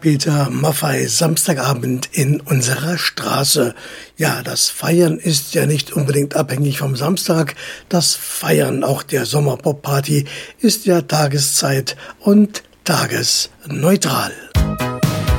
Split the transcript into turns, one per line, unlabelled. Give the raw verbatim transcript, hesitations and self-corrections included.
Peter Maffay, Samstagabend in unserer Straße. Ja, das Feiern ist ja nicht unbedingt abhängig vom Samstag. Das Feiern auch der Sommerpop-Party ist ja Tageszeit und tagesneutral.